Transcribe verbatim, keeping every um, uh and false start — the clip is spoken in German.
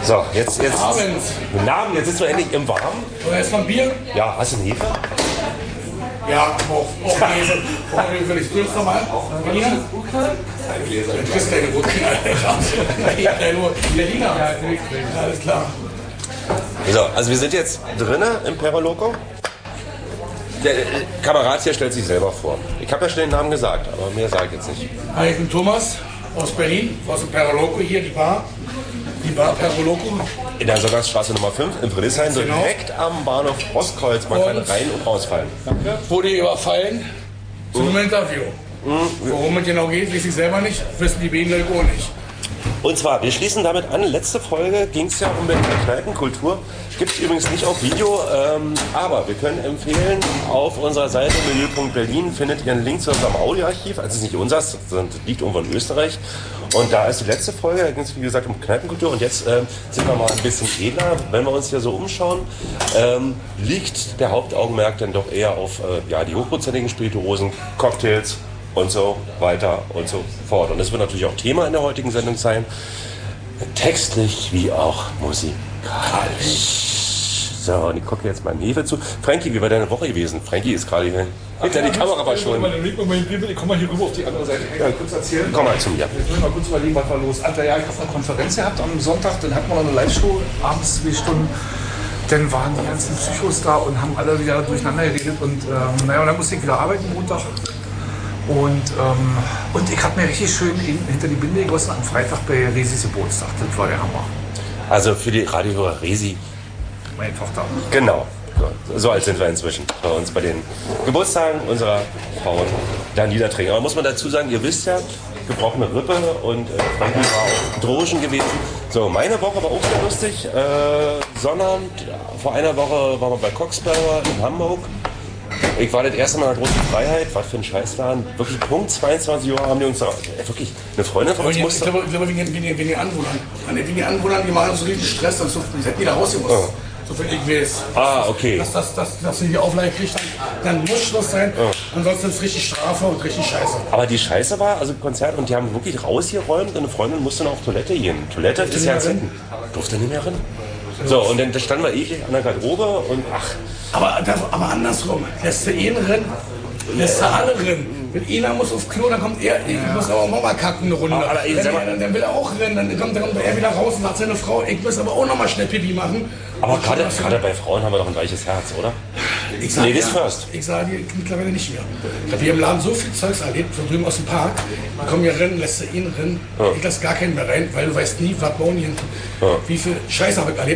So, jetzt, jetzt. Abends. Guten Abend, jetzt sitzen wir endlich im Warmen. So, erstmal ein Bier. Ja, hast du einen Hefe? Ja, auch, auch Käse. Auch will ich grüß nochmal. Berliner? Du kriegst keine Urknall. Ja, nur Berliner. Ja, alles klar. So, also wir sind jetzt drinnen im Peroloco. Der äh, Kamerad hier stellt sich selber vor. Ich habe ja schon den Namen gesagt, aber mehr sage ich jetzt nicht. Hi, ich bin Thomas aus Berlin, aus dem Peroloco hier, die Bar. Die Bar Peroloco. In der Sonntagsstraße Nummer fünf in Friedrichshain, Genau. direkt am Bahnhof Ostkreuz. Man kann Und- rein und rausfallen. Wurde überfallen zu einem Interview. Worum es genau geht, weiß ich selber nicht, wissen die Bienen auch nicht. Und zwar, wir schließen damit an. Letzte Folge ging es ja um Berliner Kneipenkultur. Gibt es übrigens nicht auf Video, ähm, aber wir können empfehlen, auf unserer Seite milieu punkt berlin findet ihr einen Link zu unserem Audioarchiv. Also es ist nicht unseres, sondern das liegt irgendwo in Österreich. Und da ist die letzte Folge, da ging es wie gesagt um Kneipenkultur. Und jetzt ähm, sind wir mal ein bisschen edler. Wenn wir uns hier so umschauen, ähm, liegt der Hauptaugenmerk dann doch eher auf äh, ja, die hochprozentigen Spirituosen, Cocktails und so weiter und so fort. Und das wird natürlich auch Thema in der heutigen Sendung sein. Textlich wie auch musikalisch. So, und ich gucke jetzt meinem Hefe zu. Frankie, wie war deine Woche gewesen? Frankie ist gerade hier hinter die Kamera verschwunden. Ich komme mal hier rüber auf die andere Seite. Ich kann kurz erzählen. Komm mal zu mir. Jetzt müssen wir mal kurz überlegen, was war los. Alter, ja, ich habe eine Konferenz gehabt am Sonntag, dann hatten wir noch eine Live-Show, abends zwei Stunden. Dann waren die ganzen Psychos da und haben alle wieder durcheinander geredet. Und ähm, naja, und dann musste ich wieder arbeiten Montag. Und, ähm, und ich habe mir richtig schön in, hinter die Binde gegossen am Freitag bei Resis Geburtstag. Das war der Hammer. Also für die Radiohörer Resi. Meine Tochter. Genau. So, so alt sind wir inzwischen bei uns bei den Geburtstagen unserer Frauen da niederträgen. Aber muss man dazu sagen, ihr wisst ja, gebrochene Rippe und äh, Frankie war auch Drogen gewesen. So, meine Woche war auch sehr lustig. Äh, sondern vor einer Woche waren wir bei Coxberger in Hamburg. Ich war das erste Mal in der großen Freiheit, was für ein Scheißladen. Wirklich Punkt zweiundzwanzig Uhr haben die uns da, äh, wirklich, eine Freundin von uns Ich musste. glaube, ich glaube wegen, wegen, wegen den Anwohnern. Wegen den Anwohnern, die machen so richtig Stress, dann so, die hätten wieder rausgemusst. Oh. So viel ich weiß. Ah, okay. Dass, dass, dass, dass sie die Auflage kriegt, dann, dann muss Schluss sein. Ansonsten ist es richtig Strafe und richtig Scheiße. Aber die Scheiße war, also Konzert, und die haben wirklich rausgeräumt und eine Freundin musste noch auf Toilette gehen. Toilette ist ja nicht mehr hinten. Durfte nicht mehr rein. So, und dann da standen wir ewig an der Garderobe und ach, Aber, das, aber andersrum, lässt du ihn rennen, lässt du alle rennen. Wenn einer muss auf Klo, dann kommt er, ich muss aber auch mal kacken eine Runde. Aber, aber, dann, sag mal- dann, dann will er auch rennen, dann kommt, dann kommt er wieder raus und sagt seine Frau, ich muss aber auch noch mal schnell Pipi machen. aber Und gerade, schon- gerade bei Frauen haben wir doch ein weiches Herz, oder? Ich sag, Ladies ja, first. Ich sage dir mittlerweile nicht mehr. Ich habe hier im Laden so viel Zeugs erlebt, so drüben aus dem Park. Die kommen hier rennen, lässt du ihn rennen. Ja. Ich lasse gar keinen mehr rein, weil du weißt nie, was bauen die hinten. Ja. Wie viel Scheiße habe ich erlebt.